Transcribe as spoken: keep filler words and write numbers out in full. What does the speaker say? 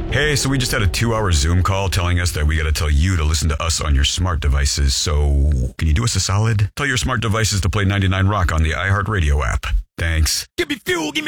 Hey, so we just had a two-hour Zoom call telling us that we got to tell you to listen to us on your smart devices. So can you do us a solid? Tell your smart devices to play ninety-nine Rock on the iHeartRadio app. Thanks. Give me fuel, give me